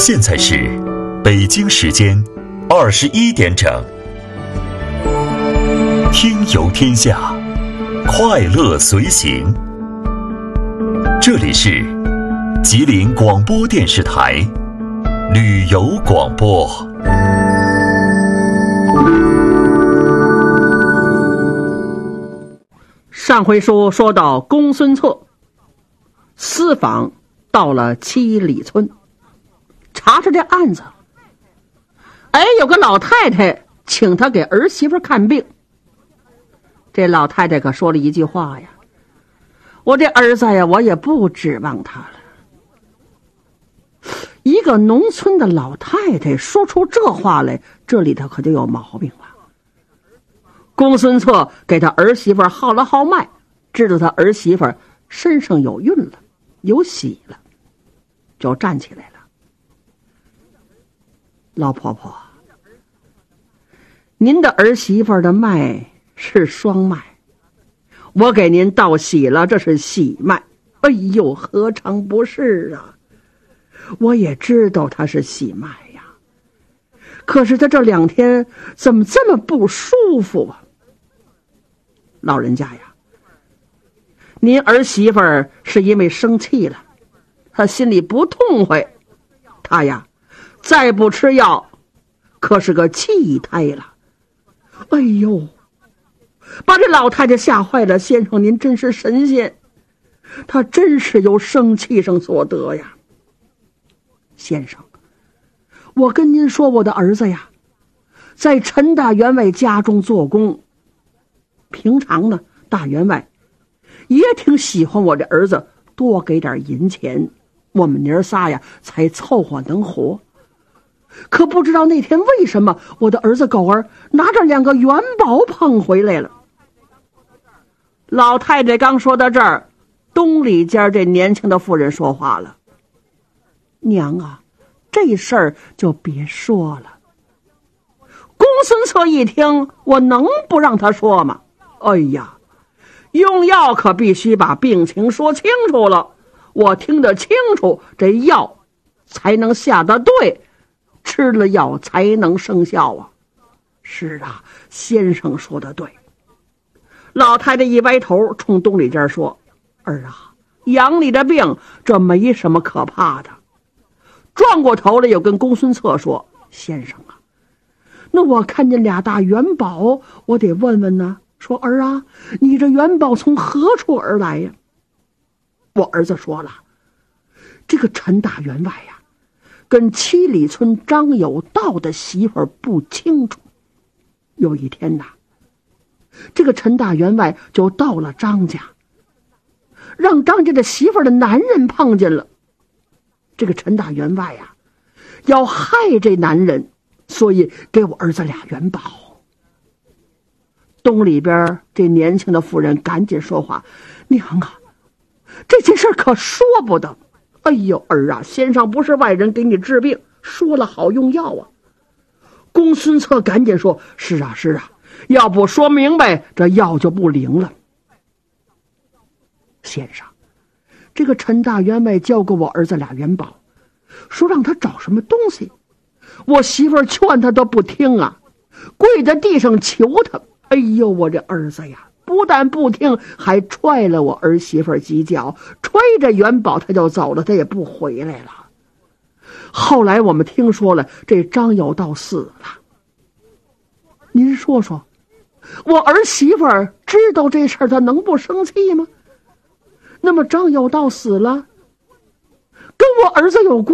现在是北京时间21点整。听游天下，快乐随行。这里是吉林广播电视台旅游广播。 上回书说到公孙策私访到了七里村，查查这案子。有个老太太请他给儿媳妇看病。这老太太可说了一句话呀，我这儿子呀，我也不指望他了。一个农村的老太太说出这话来，这里头可就有毛病了。公孙策给他儿媳妇号了号脉，知道他儿媳妇身上有孕了，有喜了，就站起来了。老婆婆，您的儿媳妇的脉是双脉，我给您道喜了，这是喜脉。哎呦，何尝不是啊？我也知道她是喜脉呀，可是她这2天怎么这么不舒服啊？老人家呀，您儿媳妇是因为生气了，她心里不痛快，她呀再不吃药可是个气胎了。哎呦，把这老太太吓坏了。先生您真是神仙，她真是由生气上所得呀。先生，我跟您说，我的儿子呀在陈大员外家中做工，平常呢大员外也挺喜欢我这儿子多给点银钱，我们娘仨呀才凑合能活。可不知道那天为什么我的儿子狗儿拿着2个元宝碰回来了。老太太刚说到这儿，东里间这年轻的妇人说话了，娘啊，这事儿就别说了。公孙策一听，我能不让他说吗？哎呀，用药可必须把病情说清楚了，我听得清楚，这药才能下得对，吃了药才能生效啊。是啊，先生说得对。老太太一歪头冲东里间说，儿啊，养你的病这没什么可怕的。转过头来又跟公孙策说，先生啊，那我看见2大元宝，我得问问呢。说儿啊，你这元宝从何处而来呀？我儿子说了，这个陈大员外呀跟七里村张有道的媳妇儿不清楚。有一天呐，这个陈大员外就到了张家，让张家的媳妇儿的男人碰见了。这个陈大员外呀要害这男人，所以给我儿子2元宝。东里边这年轻的妇人赶紧说话，娘啊，这件事可说不得。哎呦，儿啊，先生不是外人，给你治病说了好用药啊。公孙策赶紧说，是啊是啊，要不说明白这药就不灵了。先生，这个陈大员外交给我儿子2元宝，说让他找什么东西，我媳妇儿劝他都不听啊，跪在地上求他。哎呦，我这儿子呀不但不听，还踹了我儿媳妇几脚，揣着元宝他就走了，他也不回来了。后来我们听说了，这张有道死了。您说说，我儿媳妇知道这事儿，她能不生气吗？那么张有道死了，跟我儿子有关